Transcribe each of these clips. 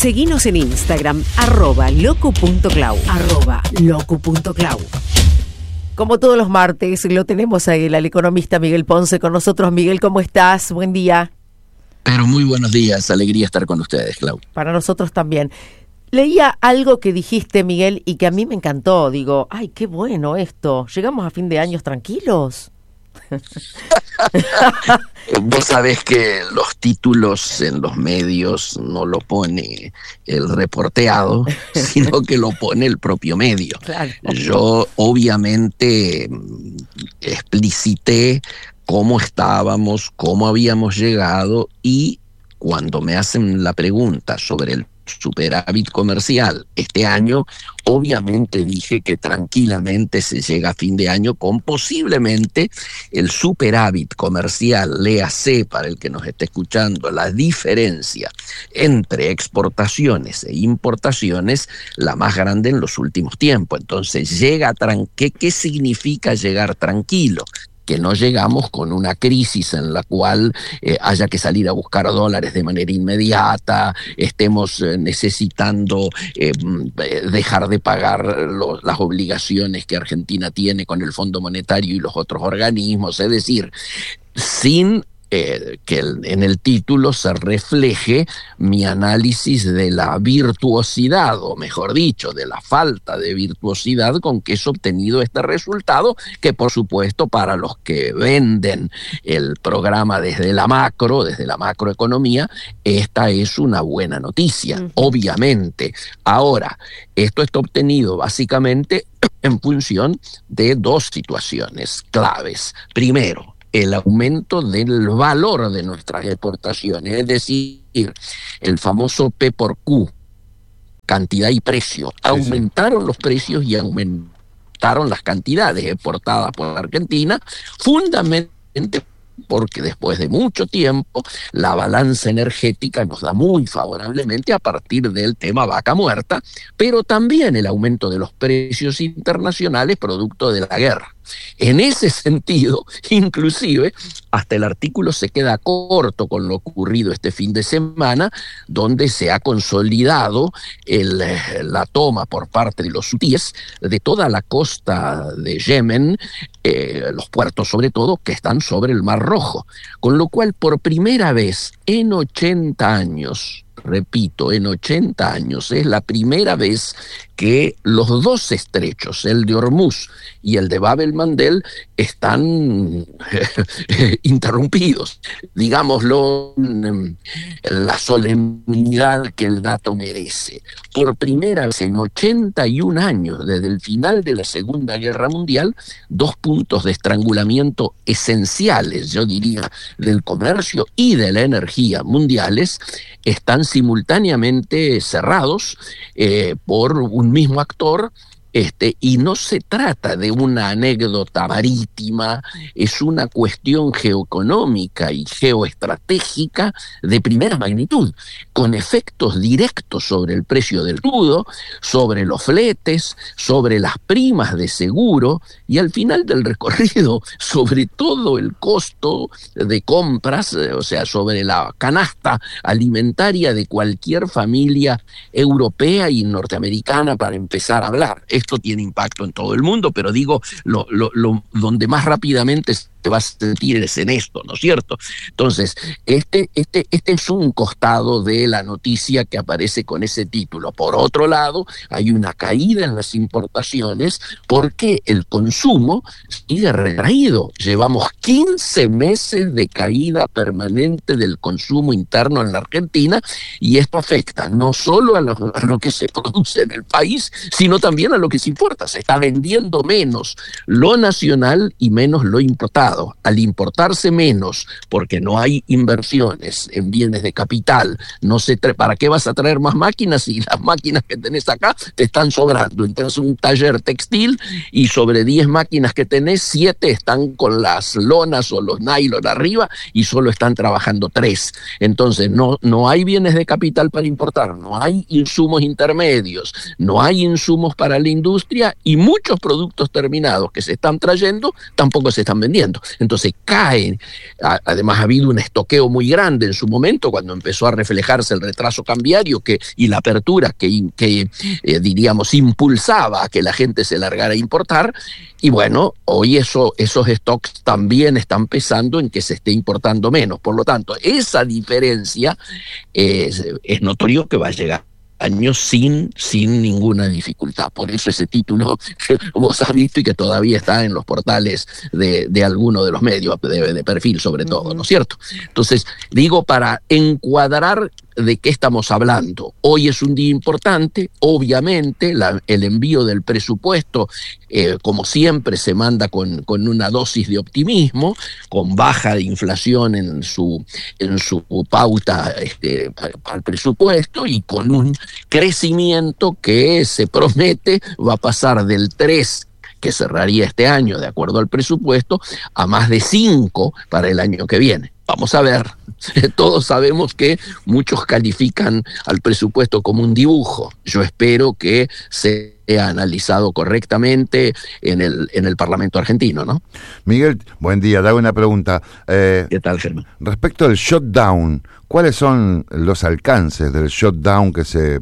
Seguinos en Instagram, @locu.clau. @locu.clau. Como todos los martes, lo tenemos a él, al economista Miguel Ponce, con nosotros. Miguel, ¿cómo estás? Buen día. Pero muy buenos días, alegría estar con ustedes, Clau. Para nosotros también. Leía algo que dijiste, Miguel, y que a mí me encantó. Digo, ay, qué bueno esto. ¿Llegamos a fin de año tranquilos? Vos sabés que los títulos en los medios no lo pone el reporteado, sino que lo pone el propio medio. Claro. Yo obviamente explicité cómo estábamos, cómo habíamos llegado, y cuando me hacen la pregunta sobre el superávit comercial este año, obviamente dije que tranquilamente se llega a fin de año con posiblemente el superávit comercial, léase para el que nos esté escuchando, la diferencia entre exportaciones e importaciones, la más grande en los últimos tiempos. Entonces, ¿qué significa llegar tranquilo? Que no llegamos con una crisis en la cual haya que salir a buscar dólares de manera inmediata, estemos necesitando dejar de pagar las obligaciones que Argentina tiene con el Fondo Monetario y los otros organismos, es decir, sin que en el título se refleje mi análisis de la virtuosidad, o mejor dicho, de la falta de virtuosidad con que es obtenido este resultado, que por supuesto para los que venden el programa desde la macroeconomía, esta es una buena noticia, obviamente. Ahora, esto está obtenido básicamente en función de dos situaciones claves. Primero, el aumento del valor de nuestras exportaciones, es decir, el famoso P por Q, cantidad y precio. Aumentaron los precios y aumentaron las cantidades exportadas por Argentina, fundamentalmente porque después de mucho tiempo la balanza energética nos da muy favorablemente a partir del tema vaca muerta, pero también el aumento de los precios internacionales producto de la guerra. En ese sentido, inclusive, hasta el artículo se queda corto con lo ocurrido este fin de semana, donde se ha consolidado la toma por parte de los hutíes de toda la costa de Yemen, los puertos sobre todo, que están sobre el Mar Rojo. Con lo cual, por primera vez en 80 años, repito, en 80 años, es la primera vez que los dos estrechos, el de Hormuz y el de Bab el-Mandeb, están interrumpidos, digámoslo, la solemnidad que el dato merece. Por primera vez en 81 años, desde el final de la Segunda Guerra Mundial, dos puntos de estrangulamiento esenciales, yo diría, del comercio y de la energía mundiales, están simultáneamente cerrados por un mismo actor, y no se trata de una anécdota marítima, es una cuestión geoeconómica y geoestratégica de primera magnitud, con efectos directos sobre el precio del crudo, sobre los fletes, sobre las primas de seguro y al final del recorrido sobre todo el costo de compras, o sea, sobre la canasta alimentaria de cualquier familia europea y norteamericana, para empezar a hablar. Esto tiene impacto en todo el mundo, pero digo, donde más rápidamente se va a sentir es en esto, ¿no es cierto? Entonces, este es un costado de la noticia que aparece con ese título. Por otro lado, hay una caída en las importaciones porque el consumo sigue retraído. Llevamos 15 meses de caída permanente del consumo interno en la Argentina, y esto afecta no solo a lo que se produce en el país, sino también a lo que se importa. Se está vendiendo menos lo nacional y menos lo importado. Al importarse menos, porque no hay inversiones en bienes de capital, ¿para qué vas a traer más máquinas si las máquinas que tenés acá te están sobrando? Entonces, un taller textil y sobre 10 máquinas que tenés, 7 están con las lonas o los nylon arriba y solo están trabajando 3. Entonces, no hay bienes de capital para importar, no hay insumos intermedios, no hay insumos para la industria, y muchos productos terminados que se están trayendo tampoco se están vendiendo. subiendo. Entonces caen. Además ha habido un estoqueo muy grande en su momento cuando empezó a reflejarse el retraso cambiario y la apertura que diríamos impulsaba a que la gente se largara a importar. Y bueno, hoy esos stocks también están pesando en que se esté importando menos. Por lo tanto, esa diferencia es notorio que va a llegar años sin ninguna dificultad. Por eso ese título que vos has visto y que todavía está en los portales de alguno de los medios de perfil sobre todo, ¿no es cierto? Entonces, digo, para encuadrar de qué estamos hablando. Hoy es un día importante, obviamente, el envío del presupuesto, como siempre, se manda con una dosis de optimismo, con baja de inflación en su pauta al presupuesto y con un crecimiento que se promete va a pasar del 3 que cerraría este año de acuerdo al presupuesto a más de 5 para el año que viene. Vamos a ver. Todos sabemos que muchos califican al presupuesto como un dibujo. Yo espero que sea analizado correctamente en el Parlamento argentino, ¿no? Miguel, buen día. Te hago una pregunta. ¿Qué tal, Germán? Respecto al shutdown, ¿cuáles son los alcances del shutdown que se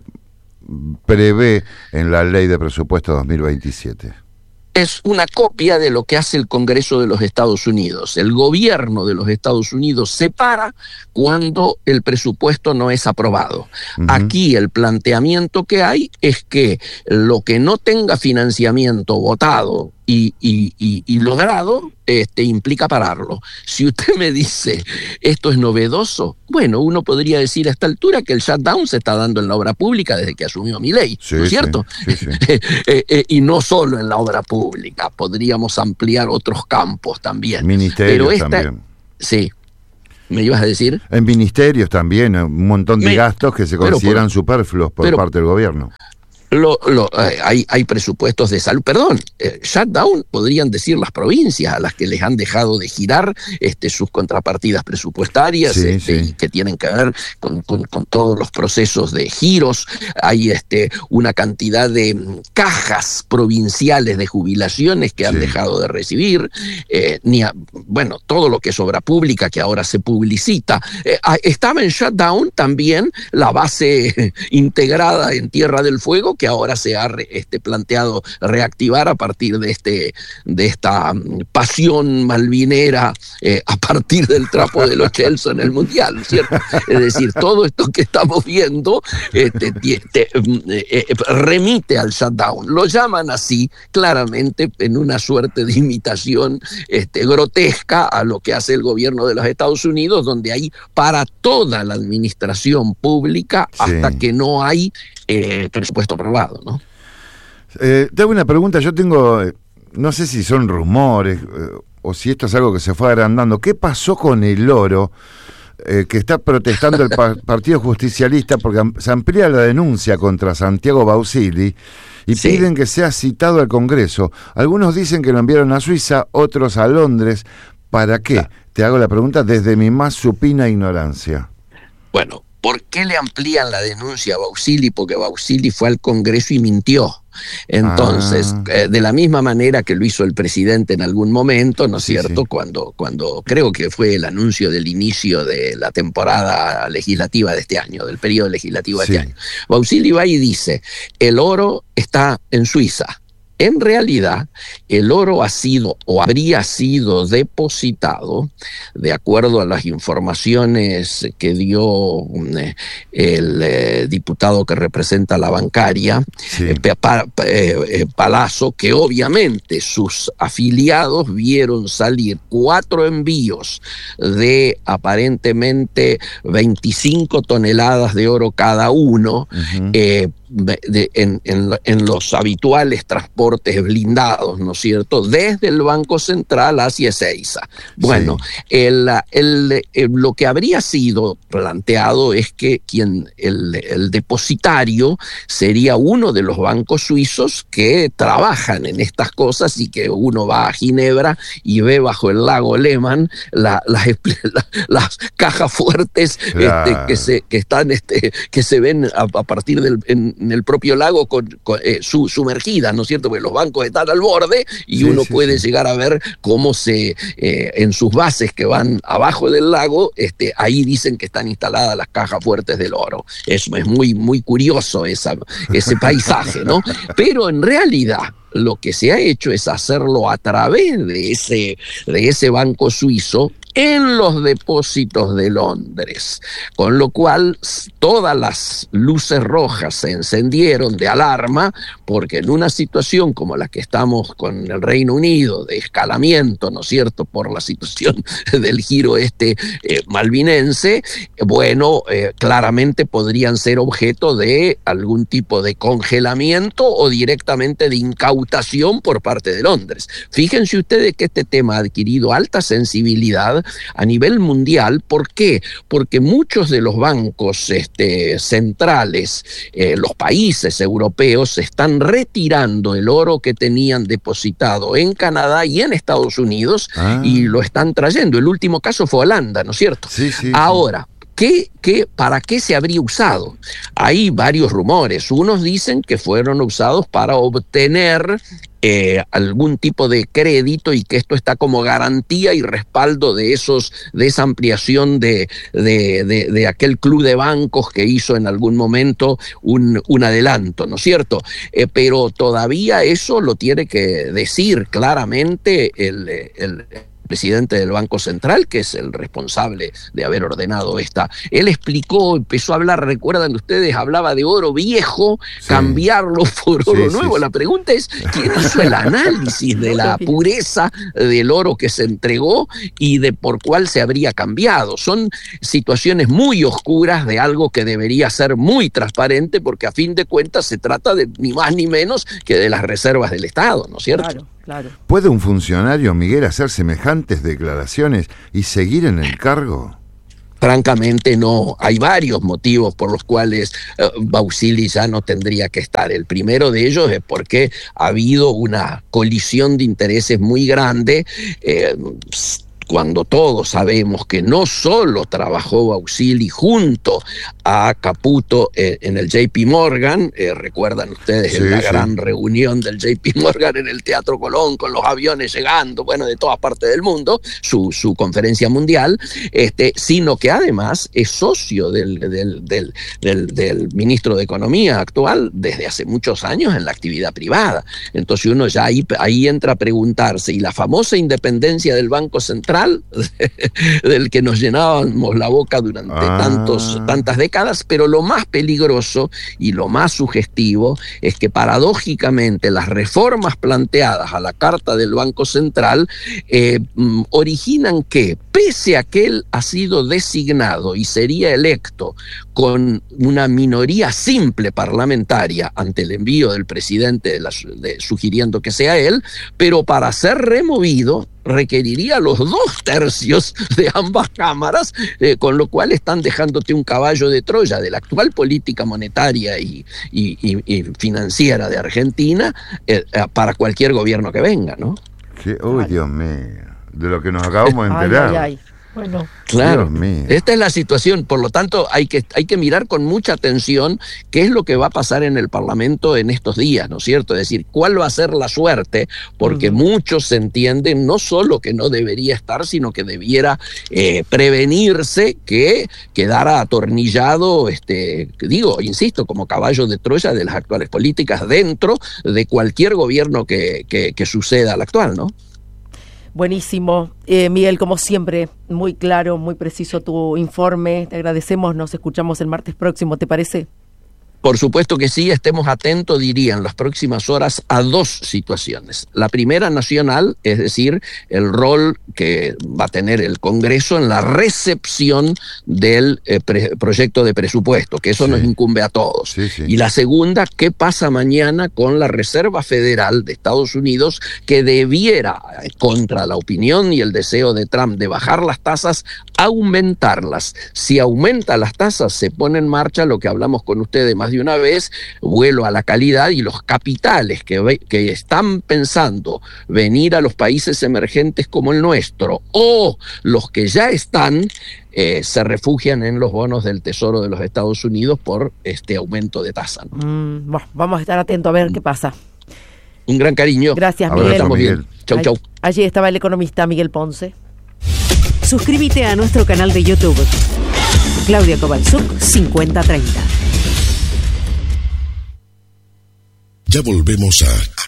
prevé en la Ley de Presupuesto 2027? Es una copia de lo que hace el Congreso de los Estados Unidos. El gobierno de los Estados Unidos se para cuando el presupuesto no es aprobado. Uh-huh. Aquí el planteamiento que hay es que lo que no tenga financiamiento votado y logrado, implica pararlo. Si usted me dice, esto es novedoso, bueno, uno podría decir a esta altura que el shutdown se está dando en la obra pública desde que asumió Milei, sí, ¿no es cierto? Sí, sí. Y no solo en la obra pública, podríamos ampliar otros campos también. Ministerios también. Sí. ¿Me ibas a decir? En ministerios también, un montón de gastos que se consideran superfluos por parte del gobierno. Hay presupuestos de salud, shutdown podrían decir las provincias a las que les han dejado de girar sus contrapartidas presupuestarias, y que tienen que ver con todos los procesos de giros. Hay una cantidad de cajas provinciales de jubilaciones que han dejado de recibir, todo lo que es obra pública que ahora se publicita. Estaba en shutdown también la base integrada en Tierra del Fuego, que ahora se ha planteado reactivar a partir de esta pasión malvinera a partir del trapo de los Chelsea en el Mundial, ¿cierto? Es decir, todo esto que estamos viendo remite al shutdown. Lo llaman así claramente en una suerte de imitación grotesca a lo que hace el gobierno de los Estados Unidos, donde hay para toda la administración pública hasta que no hay presupuesto aprobado, ¿no? Te hago una pregunta. Yo tengo, no sé si son rumores o si esto es algo que se fue agrandando. ¿Qué pasó con el oro que está protestando el Partido Justicialista porque se amplía la denuncia contra Santiago Bausili y piden que sea citado al Congreso? Algunos dicen que lo enviaron a Suiza, otros a Londres. ¿Para qué? Te hago la pregunta desde mi más supina ignorancia. Bueno, ¿por qué le amplían la denuncia a Bausili? Porque Bausili fue al Congreso y mintió. Entonces, de la misma manera que lo hizo el presidente en algún momento, ¿no es cierto? Cuando creo que fue el anuncio del inicio de la temporada legislativa de este año, del periodo legislativo de este año. Bausili va y dice, el oro está en Suiza. En realidad, el oro ha sido o habría sido depositado, de acuerdo a las informaciones que dio el diputado que representa la bancaria, Palazzo, que obviamente sus afiliados vieron salir 4 envíos de aparentemente 25 toneladas de oro cada uno, en los habituales transportes blindados, ¿no es cierto?, desde el Banco Central hacia Ezeiza. Bueno, lo que habría sido planteado es que el depositario sería uno de los bancos suizos que trabajan en estas cosas, y que uno va a Ginebra y ve bajo el lago Lehmann las cajas fuertes que se ven a partir en el propio lago sumergidas, ¿no es cierto? porque los bancos están al borde y Sí, uno sí, puede sí. llegar a ver cómo en sus bases que van abajo del lago, ahí dicen que están instaladas las cajas fuertes del oro. Eso es muy, muy curioso ese paisaje, ¿no? Pero en realidad lo que se ha hecho es hacerlo a través de ese banco suizo en los depósitos de Londres, con lo cual todas las luces rojas se encendieron de alarma, porque en una situación como la que estamos con el Reino Unido, de escalamiento, ¿no es cierto?, por la situación del giro malvinense, bueno, claramente podrían ser objeto de algún tipo de congelamiento o directamente de incautación por parte de Londres. Fíjense ustedes que este tema ha adquirido alta sensibilidad a nivel mundial. ¿Por qué? Porque muchos de los bancos centrales, los países europeos, están retirando el oro que tenían depositado en Canadá y en Estados Unidos y lo están trayendo. El último caso fue Holanda, ¿no es cierto? Sí, sí, ahora, ¿para qué se habría usado? Hay varios rumores. Unos dicen que fueron usados para obtener algún tipo de crédito y que esto está como garantía y respaldo de esa ampliación de aquel club de bancos que hizo en algún momento un adelanto, ¿no es cierto? Pero todavía eso lo tiene que decir claramente el presidente del Banco Central, que es el responsable de haber ordenado esta. Él explicó, empezó a hablar, recuerdan ustedes, hablaba de oro viejo, sí, cambiarlo por oro nuevo. Sí. La pregunta es, ¿quién hizo el análisis de la pureza del oro que se entregó y de por cuál se habría cambiado? Son situaciones muy oscuras de algo que debería ser muy transparente, porque a fin de cuentas se trata de ni más ni menos que de las reservas del Estado, ¿no es cierto? Claro. Claro. ¿Puede un funcionario, Miguel, hacer semejantes declaraciones y seguir en el cargo? Francamente no. Hay varios motivos por los cuales Bausili ya no tendría que estar. El primero de ellos es porque ha habido una colisión de intereses muy grande, cuando todos sabemos que no solo trabajó Bausili junto a Caputo en el JP Morgan, recuerdan ustedes la gran reunión del JP Morgan en el Teatro Colón con los aviones llegando, bueno, de todas partes del mundo, su conferencia mundial, sino que además es socio del ministro de Economía actual desde hace muchos años en la actividad privada. Entonces uno ya ahí entra a preguntarse, ¿y la famosa independencia del Banco Central, del que nos llenábamos la boca durante tantas décadas? Pero lo más peligroso y lo más sugestivo es que paradójicamente las reformas planteadas a la Carta del Banco Central originan que, pese a que él ha sido designado y sería electo con una minoría simple parlamentaria ante el envío del presidente sugiriendo que sea él, pero para ser removido requeriría los 2/3 de ambas cámaras, con lo cual están dejándote un caballo de Troya de la actual política monetaria y financiera de Argentina para cualquier gobierno que venga, ¿no? Uy, Dios mío, de lo que nos acabamos de enterar. Bueno, claro, esta es la situación. Por lo tanto, hay que mirar con mucha atención qué es lo que va a pasar en el Parlamento en estos días, ¿no es cierto? Es decir, cuál va a ser la suerte, porque muchos entienden no solo que no debería estar, sino que debiera prevenirse que quedara atornillado, insisto, como caballo de Troya de las actuales políticas dentro de cualquier gobierno que suceda al actual, ¿no? Buenísimo. Miguel, como siempre, muy claro, muy preciso tu informe. Te agradecemos, nos escuchamos el martes próximo, ¿te parece? Por supuesto que sí, estemos atentos, diría, en las próximas horas a dos situaciones. La primera, nacional, es decir, el rol que va a tener el Congreso en la recepción del proyecto de presupuesto, que eso nos incumbe a todos. Y la segunda, ¿qué pasa mañana con la Reserva Federal de Estados Unidos, que debiera, contra la opinión y el deseo de Trump de bajar las tasas, aumentarlas? Si aumenta las tasas, se pone en marcha lo que hablamos con ustedes más de una vez, vuelo a la calidad, y los capitales que están pensando venir a los países emergentes como el nuestro, o los que ya están, se refugian en los bonos del Tesoro de los Estados Unidos por este aumento de tasa, ¿no? Vamos a estar atentos a ver qué pasa. Un gran cariño. Gracias, Abrazo, Miguel. Estamos Miguel. bien. Chau, chau. Allí estaba el economista Miguel Ponce. Suscríbete a nuestro canal de YouTube. Claudia Kovalchuk 5030. Ya volvemos a